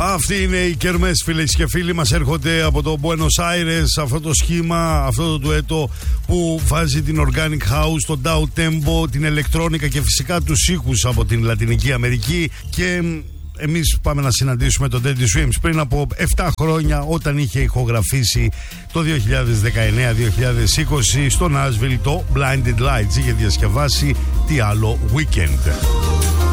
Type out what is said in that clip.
Αυτή είναι η Κερμές, φίλες και φίλοι. Μας έρχονται από το Buenos Aires αυτό το σχήμα, αυτό το ντουέτο που βάζει την Organic House, το Dow Tempo, την ηλεκτρόνικα και φυσικά τους ήχους από την Λατινική Αμερική. Και εμείς πάμε να συναντήσουμε τον Teddy Swims πριν από 7 χρόνια, όταν είχε ηχογραφήσει το 2019-2020 στο Nashville το Blinded Lights. Είχε διασκευάσει τι άλλο Weekend.